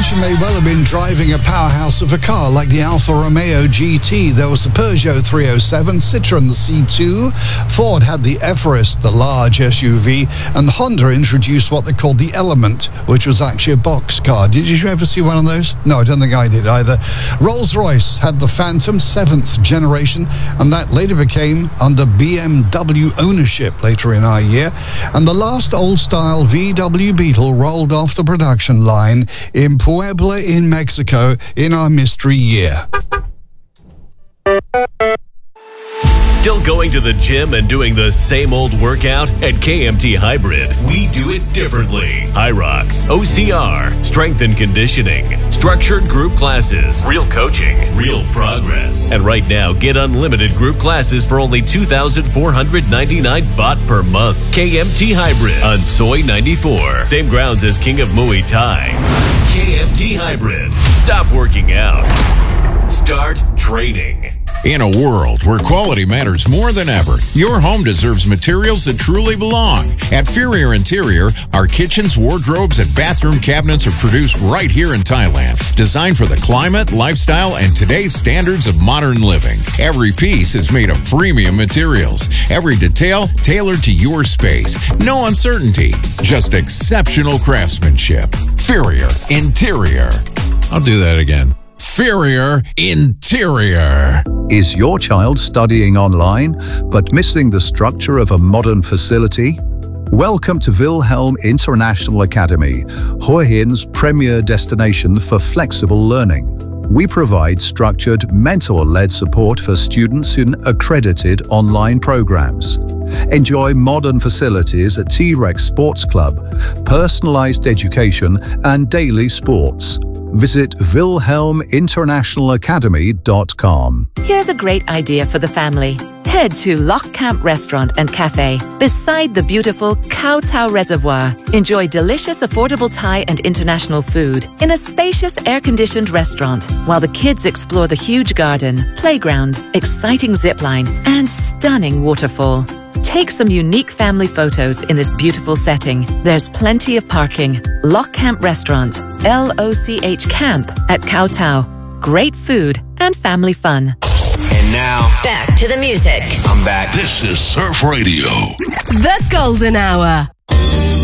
She may well have been driving a powerhouse of a car like the Alfa Romeo GT. There was the Peugeot 307, Citroën the C2, Ford had the Everest, the large SUV, and Honda introduced what they called the Element, which was actually a box car. Did you ever see one of those? No, I don't think I did either. Rolls-Royce had the Phantom, 7th generation, and that later became under BMW ownership later in our year. And the last old-style VW Beetle rolled off the production line in Puebla in Mexico in our mystery year. Still going to the gym and doing the same old workout? At KMT Hybrid, we do it differently. HYROX, OCR, strength and conditioning, structured group classes, real coaching, real progress. And right now, get unlimited group classes for only $2,499 baht per month. KMT Hybrid on Soy 94. Same grounds as King of Muay Thai. KMT Hybrid. Stop working out. Start training. In a world where quality matters more than ever, your home deserves materials that truly belong. At Ferrier Interior, our kitchens, wardrobes, and bathroom cabinets are produced right here in Thailand, designed for the climate, lifestyle, and today's standards of modern living. Every piece is made of premium materials. Every detail tailored to your space. No uncertainty, just exceptional craftsmanship. Ferrier Interior. I'll do that again. Ferrier Interior. Is your child studying online but missing the structure of a modern facility? Welcome to Wilhelm International Academy, Hua Hin's premier destination for flexible learning. We provide structured, mentor-led support for students in accredited online programs. Enjoy modern facilities at T-Rex Sports Club, personalized education, and daily sports. Visit WilhelmInternationalAcademy.com. Here's a great idea for the family. Head to Loch Camp Restaurant and Cafe beside the beautiful Khao Tao Reservoir. Enjoy delicious, affordable Thai and international food in a spacious, air-conditioned restaurant while the kids explore the huge garden, playground, exciting zipline, and stunning waterfall. Take some unique family photos in this beautiful setting. There's plenty of parking. Loch Camp Restaurant, LOCH Camp at Khao Tao. Great food and family fun. And now, back to the music. I'm back. This is Surf Radio. The Golden Hour.